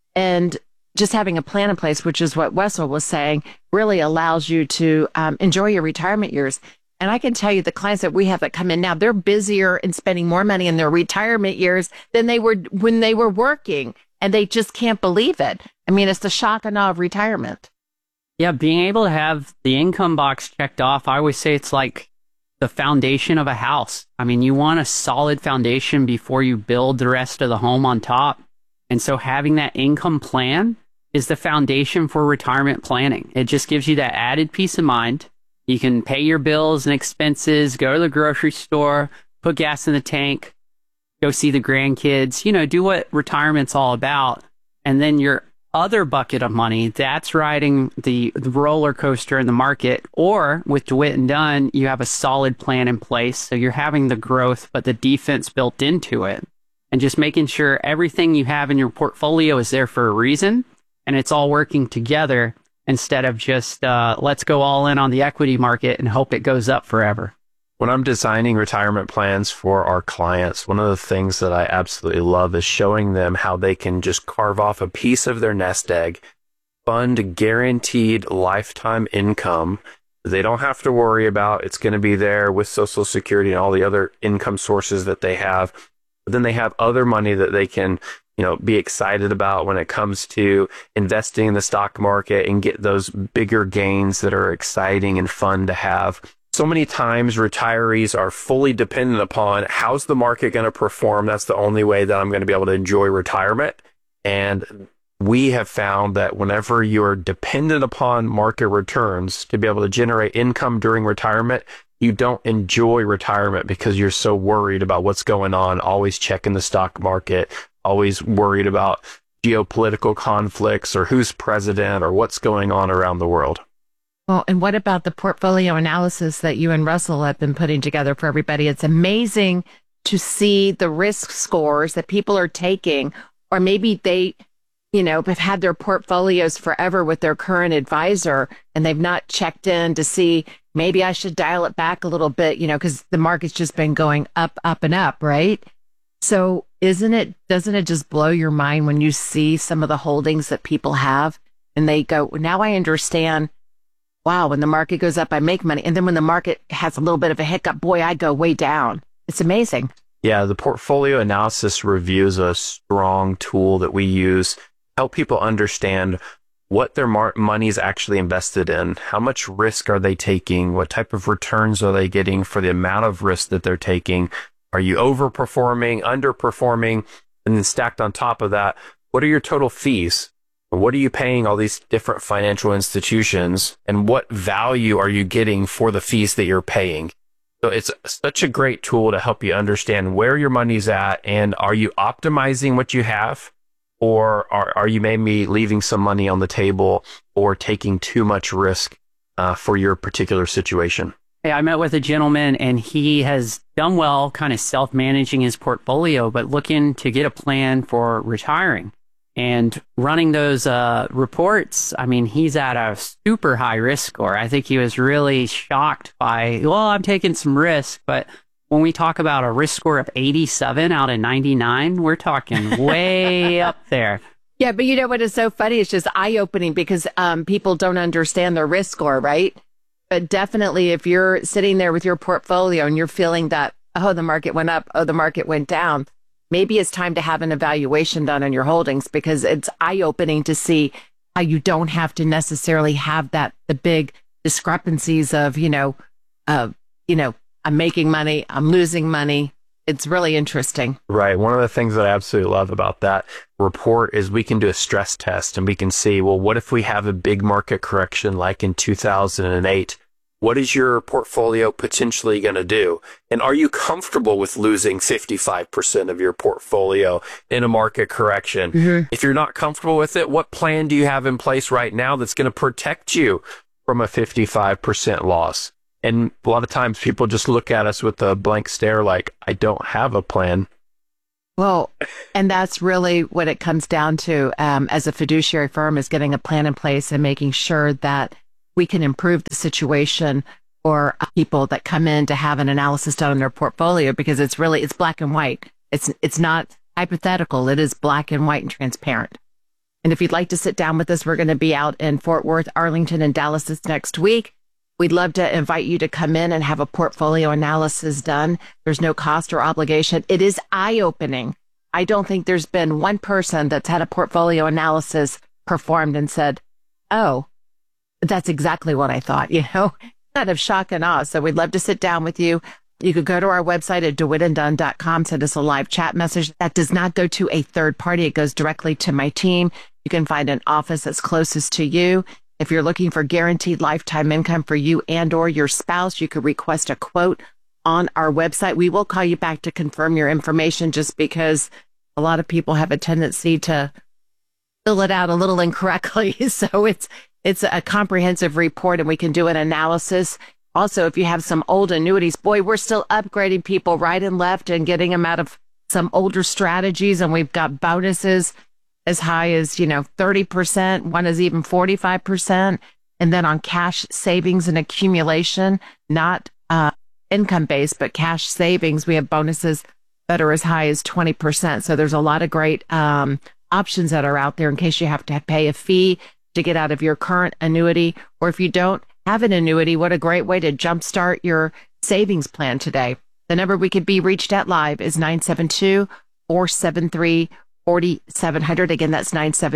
And just having a plan in place, which is what Wessel was saying, really allows you to enjoy your retirement years. And I can tell you the clients that we have that come in now, they're busier and spending more money in their retirement years than they were when they were working. And they just can't believe it. I mean, it's the shock and awe of retirement. Yeah, being able to have the income box checked off, I always say it's like the foundation of a house. I mean, you want a solid foundation before you build the rest of the home on top. And so having that income plan is the foundation for retirement planning. It just gives you that added peace of mind. You can pay your bills and expenses, go to the grocery store, put gas in the tank, go see the grandkids, do what retirement's all about. And then your other bucket of money, that's riding the roller coaster in the market. Or with DeWitt & Dunn, you have a solid plan in place. So you're having the growth, but the defense built into it. And just making sure everything you have in your portfolio is there for a reason. And it's all working together instead of just let's go all in on the equity market and hope it goes up forever. When I'm designing retirement plans for our clients, one of the things that I absolutely love is showing them how they can just carve off a piece of their nest egg, fund guaranteed lifetime income. They don't have to worry about it's going to be there with Social Security and all the other income sources that they have. But then they have other money that they can, be excited about when it comes to investing in the stock market and get those bigger gains that are exciting and fun to have. So many times retirees are fully dependent upon how's the market going to perform. That's the only way that I'm going to be able to enjoy retirement. And we have found that whenever you're dependent upon market returns to be able to generate income during retirement, you don't enjoy retirement because you're so worried about what's going on, always checking the stock market, always worried about geopolitical conflicts or who's president or what's going on around the world. Well, and what about the portfolio analysis that you and Russell have been putting together for everybody? It's amazing to see the risk scores that people are taking, or maybe they, have had their portfolios forever with their current advisor and they've not checked in to see maybe I should dial it back a little bit, because the market's just been going up, up and up, right? So doesn't it just blow your mind when you see some of the holdings that people have and they go, now I understand. Wow, when the market goes up, I make money. And then when the market has a little bit of a hiccup, boy, I go way down. It's amazing. Yeah, the portfolio analysis review is a strong tool that we use to help people understand what their money is actually invested in, how much risk are they taking, what type of returns are they getting for the amount of risk that they're taking. Are you overperforming, underperforming? And then stacked on top of that, what are your total fees? What are you paying all these different financial institutions, and what value are you getting for the fees that you're paying? So it's such a great tool to help you understand where your money's at, and are you optimizing what you have, or are you maybe leaving some money on the table or taking too much risk for your particular situation? Hey, I met with a gentleman and he has done well kind of self-managing his portfolio, but looking to get a plan for retiring. And running those reports, I mean, he's at a super high risk score. I think he was really shocked by, well, I'm taking some risk, but when we talk about a risk score of 87 out of 99, we're talking way up there. Yeah, but you know what is so funny? It's just eye-opening because people don't understand their risk score, right? But definitely if you're sitting there with your portfolio and you're feeling that, oh, the market went up, oh, the market went down, maybe it's time to have an evaluation done on your holdings because it's eye-opening to see how you don't have to necessarily have the big discrepancies of, I'm making money, I'm losing money. It's really interesting. Right. One of the things that I absolutely love about that report is we can do a stress test and we can see, well, what if we have a big market correction like in 2008? What is your portfolio potentially going to do? And are you comfortable with losing 55% of your portfolio in a market correction? Mm-hmm. If you're not comfortable with it, what plan do you have in place right now that's going to protect you from a 55% loss? And a lot of times people just look at us with a blank stare like, I don't have a plan. Well, and that's really what it comes down to as a fiduciary firm is getting a plan in place and making sure that we can improve the situation for people that come in to have an analysis done on their portfolio because it's black and white. It's not hypothetical. It is black and white and transparent. And if you'd like to sit down with us, we're going to be out in Fort Worth, Arlington, and Dallas this next week. We'd love to invite you to come in and have a portfolio analysis done. There's no cost or obligation. It is eye-opening. I don't think there's been one person that's had a portfolio analysis performed and said, oh, that's exactly what I thought, kind of shock and awe. So we'd love to sit down with you. You could go to our website at DeWittandDunn.com, send us a live chat message. That does not go to a third party. It goes directly to my team. You can find an office that's closest to you. If you're looking for guaranteed lifetime income for you and or your spouse, you could request a quote on our website. We will call you back to confirm your information just because a lot of people have a tendency to fill it out a little incorrectly. So it's a comprehensive report and we can do an analysis. Also, if you have some old annuities, boy, we're still upgrading people right and left and getting them out of some older strategies. And we've got bonuses as high as, 30%. One is even 45%. And then on cash savings and accumulation, not income-based, but cash savings, we have bonuses that are as high as 20%. So there's a lot of great options that are out there in case you have to pay a fee to get out of your current annuity. Or if you don't have an annuity, what a great way to jumpstart your savings plan today. The number we could be reached at live is 972-473-4700. Again, that's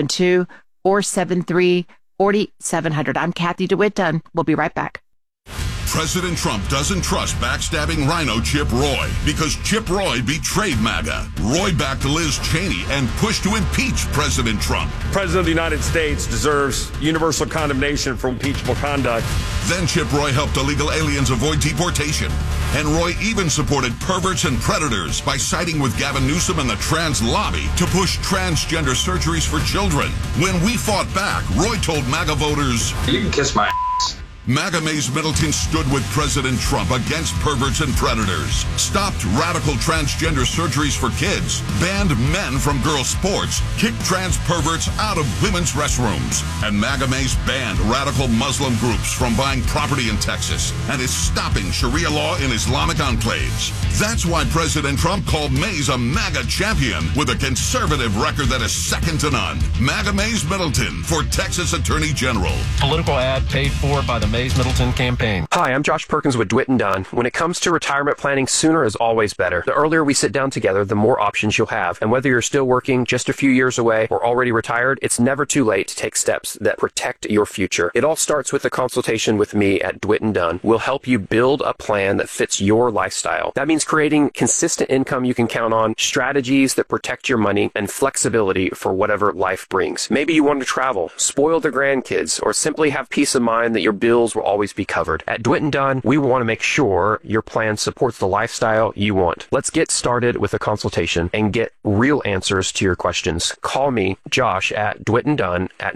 972-473-4700. I'm Kathy DeWitt Dunn. We'll be right back. President Trump doesn't trust backstabbing rhino Chip Roy because Chip Roy betrayed MAGA. Roy backed Liz Cheney and pushed to impeach President Trump. President of the United States deserves universal condemnation for impeachable conduct. Then Chip Roy helped illegal aliens avoid deportation. And Roy even supported perverts and predators by siding with Gavin Newsom and the trans lobby to push transgender surgeries for children. When we fought back, Roy told MAGA voters, "You can kiss my ass." MAGA Mays Middleton stood with President Trump against perverts and predators, stopped radical transgender surgeries for kids, banned men from girls' sports, kicked trans perverts out of women's restrooms, and MAGA Mays banned radical Muslim groups from buying property in Texas and is stopping Sharia law in Islamic enclaves. That's why President Trump called Mays a MAGA champion with a conservative record that is second to none. MAGA Mays Middleton for Texas Attorney General. Political ad paid for by the Mays Middleton campaign. Hi, I'm Josh Perkins with DeWitt & Dunn. When it comes to retirement planning, sooner is always better. The earlier we sit down together, the more options you'll have. And whether you're still working, just a few years away, or already retired, it's never too late to take steps that protect your future. It all starts with a consultation with me at DeWitt & Dunn. We'll help you build a plan that fits your lifestyle. That means creating consistent income you can count on, strategies that protect your money, and flexibility for whatever life brings. Maybe you want to travel, spoil the grandkids, or simply have peace of mind that your bills will always be covered. At DeWitt & Dunn, we want to make sure your plan supports the lifestyle you want. Let's get started with a consultation and get real answers to your questions. Call me, Josh, at DeWitt & Dunn at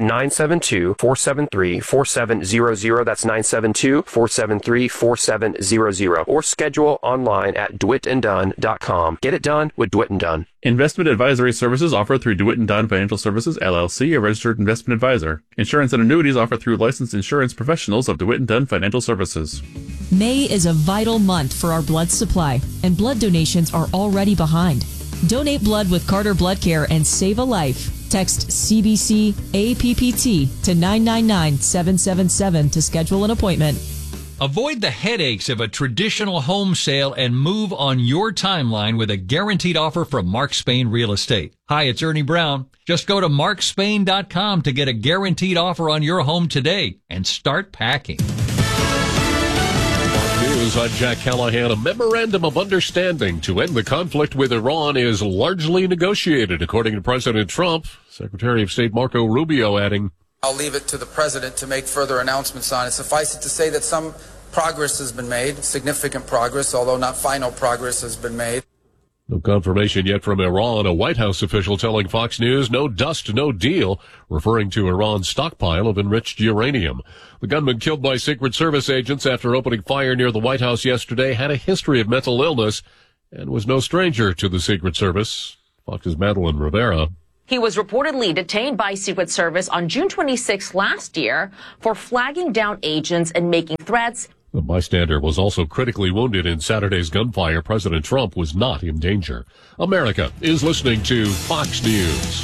972-473-4700. That's 972-473-4700. Or schedule online at DeWittandDunn.com. Get it done with DeWitt & Dunn. Investment advisory services offered through DeWitt & Dunn Financial Services, LLC, a registered investment advisor. Insurance and annuities offered through licensed insurance professionals of DeWitt & Dunn Financial Services. May is a vital month for our blood supply, and blood donations are already behind. Donate blood with Carter Blood Care and save a life. Text CBC APPT to 999-777 to schedule an appointment. Avoid the headaches of a traditional home sale and move on your timeline with a guaranteed offer from Mark Spain Real Estate. Hi, it's Ernie Brown. Just go to markspain.com to get a guaranteed offer on your home today and start packing. News, I'm Jack Callahan. A memorandum of understanding to end the conflict with Iran is largely negotiated, according to President Trump. Secretary of State Marco Rubio adding, I'll leave it to the president to make further announcements on it. Suffice it to say that some progress has been made, significant progress, although not final progress has been made. No confirmation yet from Iran. A White House official telling Fox News, no dust, no deal, referring to Iran's stockpile of enriched uranium. The gunman killed by Secret Service agents after opening fire near the White House yesterday had a history of mental illness and was no stranger to the Secret Service. Fox's Madeline Rivera. He was reportedly detained by Secret Service on June 26 last year for flagging down agents and making threats. The bystander was also critically wounded in Saturday's gunfire. President Trump was not in danger. America is listening to Fox News.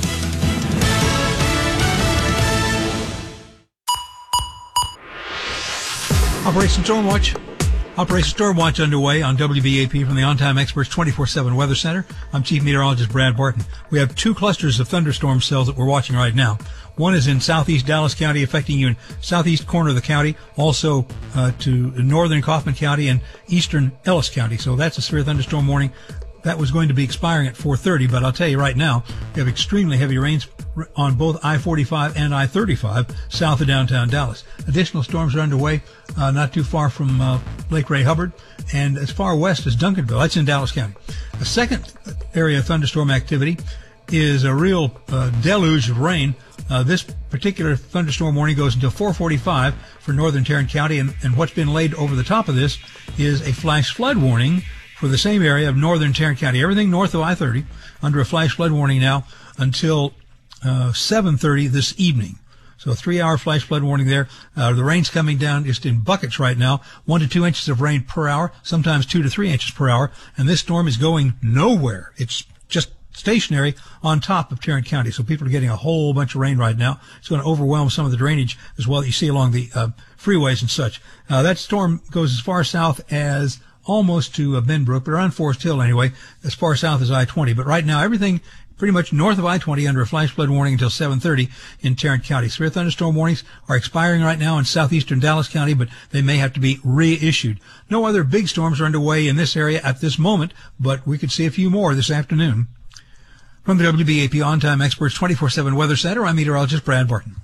Operation Stormwatch. Operation Stormwatch underway on WBAP from the On-Time Experts 24/7 Weather Center. I'm Chief Meteorologist Brad Barton. We have two clusters of thunderstorm cells that we're watching right now. One is in southeast Dallas County, affecting you in southeast corner of the county, also to northern Kaufman County and eastern Ellis County. So that's a severe thunderstorm warning. That was going to be expiring at 4:30, but I'll tell you right now, we have extremely heavy rains on both I-45 and I-35 south of downtown Dallas. Additional storms are underway not too far from Lake Ray Hubbard and as far west as Duncanville. That's in Dallas County. A second area of thunderstorm activity is a real deluge of rain. This particular thunderstorm warning goes until 4:45 for northern Tarrant County, and what's been laid over the top of this is a flash flood warning for the same area of northern Tarrant County. Everything north of I-30 under a flash flood warning now until 7:30 this evening. So a 3-hour flash flood warning there. The rain's coming down just in buckets right now, 1 to 2 inches of rain per hour, sometimes 2 to 3 inches per hour. And this storm is going nowhere. It's just stationary on top of Tarrant County. So people are getting a whole bunch of rain right now. It's going to overwhelm some of the drainage as well that you see along the freeways and such. That storm goes as far south as almost to Benbrook, but around Forest Hill anyway, as far south as I-20. But right now, everything pretty much north of I-20 under a flash flood warning until 7:30 in Tarrant County. Severe thunderstorm warnings are expiring right now in southeastern Dallas County, but they may have to be reissued. No other big storms are underway in this area at this moment, but we could see a few more this afternoon. From the WBAP On-Time Experts 24/7 Weather Center, I'm meteorologist Brad Barton.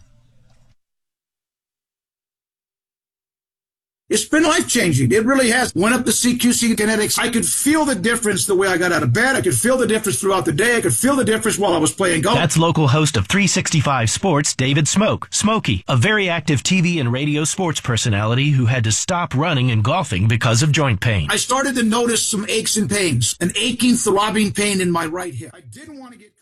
It's been life-changing. It really has. Went up to CQC Kinetics. I could feel the difference the way I got out of bed. I could feel the difference throughout the day. I could feel the difference while I was playing golf. That's local host of 365 Sports, David Smokey, a very active TV and radio sports personality who had to stop running and golfing because of joint pain. I started to notice some aches and pains, an aching, throbbing pain in my right hip. I didn't want to get